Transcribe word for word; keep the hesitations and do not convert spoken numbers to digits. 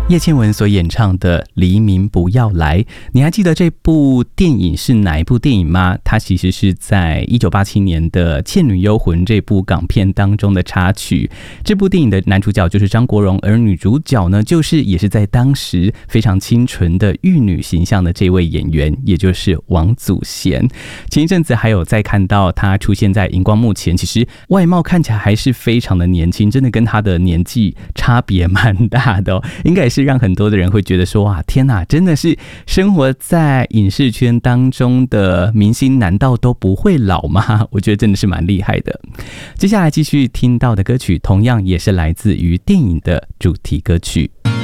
叶倩文所演唱的《黎明不要来》，你还记得这部电影是哪一部电影吗？它其实是在一九八七年的《倩女幽魂》这部港片当中的插曲。这部电影的男主角就是张国荣，而女主角呢，就是也是在当时非常清纯的玉女形象的这位演员，也就是王祖贤。前一阵子还有在看到她出现在荧光幕前，其实外貌看起来还是非常的年轻，真的跟她的年纪差别蛮大的哦，应该也是是让很多的人会觉得说，哇，天哪，真的是生活在影视圈当中的明星难道都不会老吗？我觉得真的是蛮厉害的。接下来继续听到的歌曲同样也是来自于电影的主题歌曲。